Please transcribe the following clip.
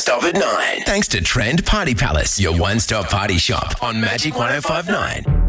Non-stop at 9. Thanks to Trend Party Palace, your one-stop party shop on Magic 105.9.